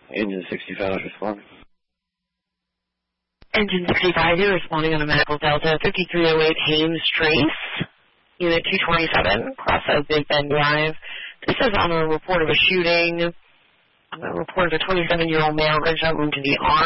Engine 65 is responding. Engine 65, you're responding on a medical Delta 5308 Hames Trace, Unit 227, cross of Big Bend Drive. This is on a report of a shooting. A report of a 27-year-old male gunshot wound to the arm.